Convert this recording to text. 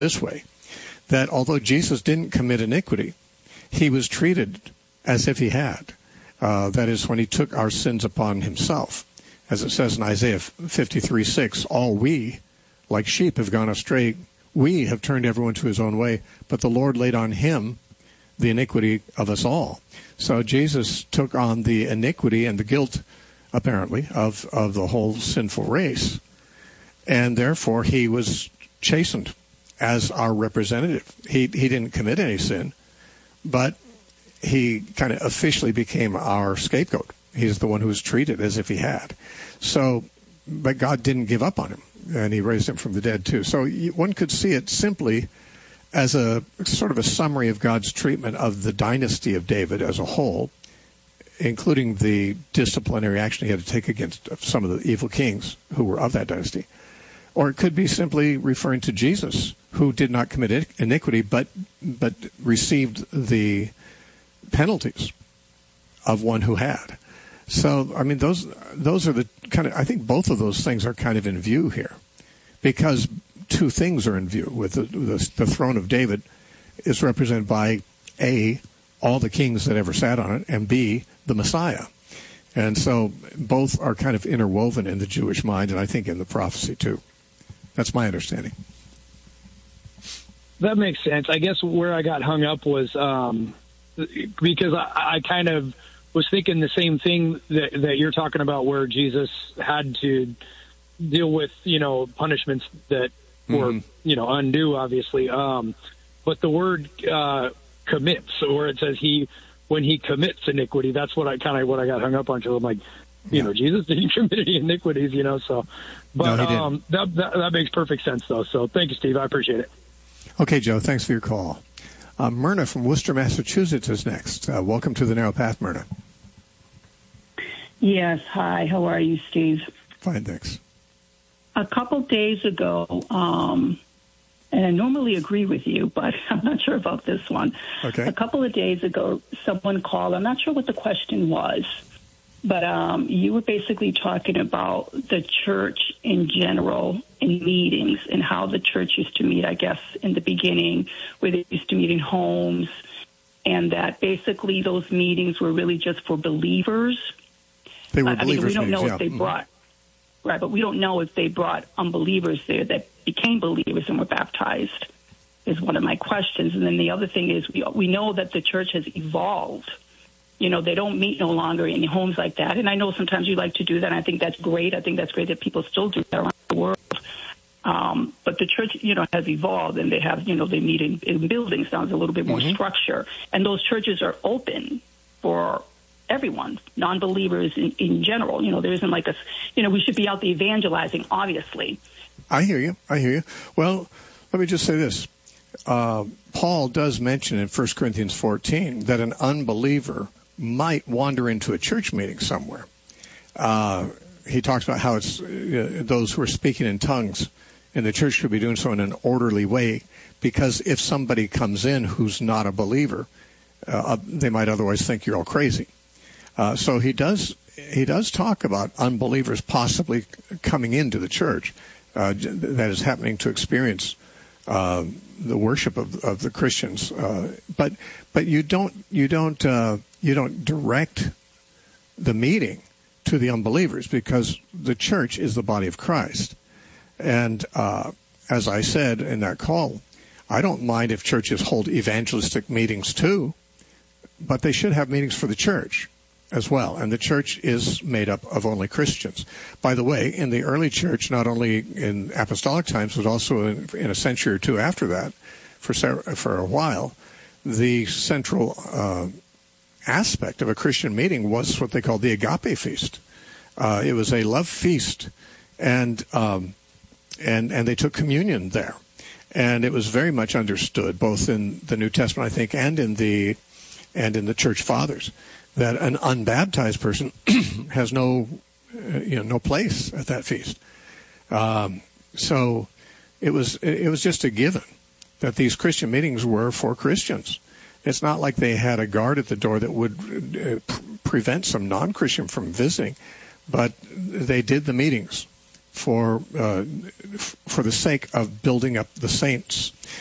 this way, that although Jesus didn't commit iniquity, he was treated as if he had. That is, when he took our sins upon himself. As it says in Isaiah 53:6, all we, like sheep, have gone astray. We have turned everyone to his own way, but the Lord laid on him the iniquity of us all. So Jesus took on the iniquity and the guilt, apparently, of the whole sinful race. And therefore, he was chastened as our representative. He didn't commit any sin, but he kind of officially became our scapegoat. He's the one who was treated as if he had. So, but God didn't give up on him, and he raised him from the dead too. So one could see it simply as a sort of a summary of God's treatment of the dynasty of David as a whole, including the disciplinary action he had to take against some of the evil kings who were of that dynasty. Or it could be simply referring to Jesus, who did not commit iniquity, but received the penalties of one who had. So, I mean, those are the kind of, I think both of those things are kind of in view here, because two things are in view. With the throne of David is represented by A, all the kings that ever sat on it, and B, the Messiah. And so both are kind of interwoven in the Jewish mind, and I think in the prophecy too. That's my understanding. That makes sense. I guess where I got hung up was because I kind of was thinking the same thing that you're talking about, where Jesus had to deal with, punishments that were, undue, obviously. But the word commits, or it says when he commits iniquity, that's what I got hung up on. So I'm like, Jesus didn't commit any iniquities, so. But no, that makes perfect sense, though. So thank you, Steve. I appreciate it. Okay, Joe, thanks for your call. Myrna from Worcester, Massachusetts is next. Welcome to the Narrow Path, Myrna. Yes, hi. How are you, Steve? Fine, thanks. A couple days ago, and I normally agree with you, but I'm not sure about this one. Okay. A couple of days ago, someone called. I'm not sure what the question was, but you were basically talking about the church in general in meetings and how the church used to meet, I guess, in the beginning, where they used to meet in homes, and that basically those meetings were really just for believers. They were believers. We don't know meetings, if they brought, right, but we don't know if they brought unbelievers there that became believers and were baptized, is one of my questions. And then the other thing is we know that the church has evolved. They don't meet no longer in homes like that. And I know sometimes you like to do that, and I think that's great. I think that's great that people still do that around the world. But the church, has evolved, and they have, they meet in buildings now. There's a little bit more structure. And those churches are open for everyone, non-believers in general. There isn't like we should be out there evangelizing, obviously. I hear you. Well, let me just say this. Paul does mention in 1 Corinthians 14 that an unbeliever might wander into a church meeting somewhere. He talks about how it's those who are speaking in tongues in the church should be doing so in an orderly way, because if somebody comes in who's not a believer, they might otherwise think you're all crazy. So he does talk about unbelievers possibly coming into the church that is happening to experience the worship of the Christians, but you don't direct the meeting to the unbelievers, because the church is the body of Christ. And as I said in that call, I don't mind if churches hold evangelistic meetings too, but they should have meetings for the church as well. And the church is made up of only Christians. By the way, in the early church, not only in apostolic times, but also in a century or two after that, for a while, the central aspect of a Christian meeting was what they called the agape feast. It was a love feast, and they took communion there. And it was very much understood, both in the New Testament, I think, and in the church fathers, that an unbaptized person has no place at that feast. So it was just a given that these Christian meetings were for Christians. It's not like they had a guard at the door that would prevent some non-Christian from visiting, but they did the meetings for the sake of building up the saints.